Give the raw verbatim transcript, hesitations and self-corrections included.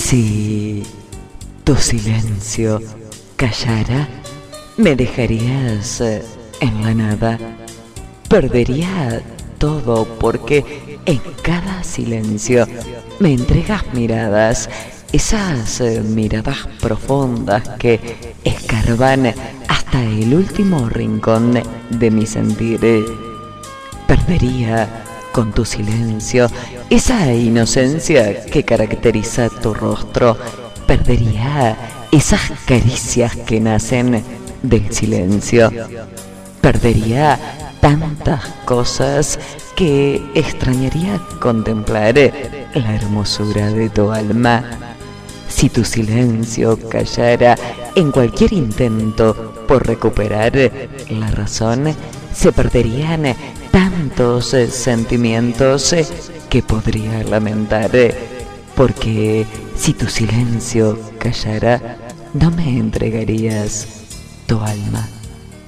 Si tu silencio callara, me dejarías eh, en la nada. Perdería todo porque en cada silencio me entregas miradas, esas eh, miradas profundas que escarban hasta el último rincón de mi sentir. Perdería con tu silencio esa inocencia que caracteriza tu rostro. Perdería esas caricias que nacen del silencio. Perdería tantas cosas que extrañaría contemplar la hermosura de tu alma. Si tu silencio callara en cualquier intento por recuperar la razón, se perderían tantos eh, sentimientos eh, que podría lamentar, eh, porque si tu silencio callara, no me entregarías tu alma.